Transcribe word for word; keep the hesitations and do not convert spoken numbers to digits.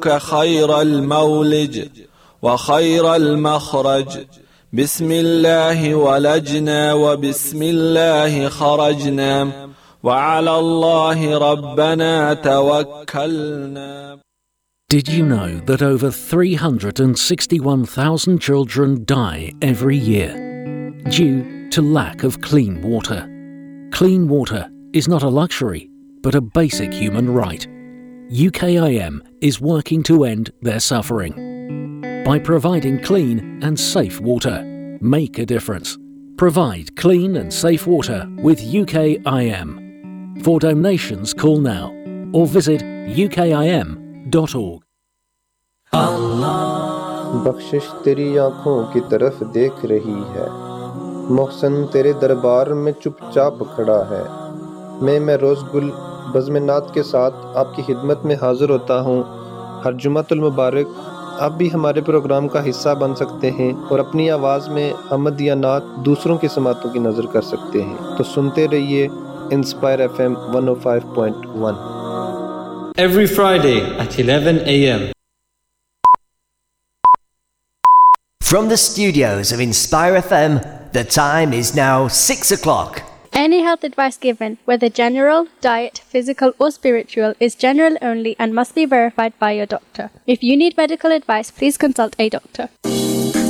خير المولج وخير المخرج بسم الله ولجنا وبسم الله خرجنا وعلى الله ربنا توكلنا. Did you know that over three hundred sixty-one thousand children die every year due to lack of clean water? Clean water is not a luxury, but a basic human right. U K I M is working to end their suffering. By providing clean and safe water, make a difference. Provide clean and safe water with U K I M. For donations, call now or visit U K I M dot org. बख्शिश तेरी आँखों की तरफ देख रही है, मोहसन तेरे दरबार में चुपचाप खड़ा है। मैं मैं रोज़ गुल बज़्म-ए-नात के साथ आपकी खिदमत में हाज़िर होता हूँ। हर जुमातुल मुबारक आप भी हमारे प्रोग्राम का हिस्सा बन सकते हैं और अपनी आवाज़ में हमद या नात दूसरों की समातों की नज़र कर सकते हैं। तो सुनते रहिए inspire F M one oh five point one. Every Friday at eleven a m From the studios of Inspire F M, the time is now six o'clock. Any health advice given, whether general, diet, physical or spiritual, is general only and must be verified by your doctor. If you need medical advice, please consult a doctor.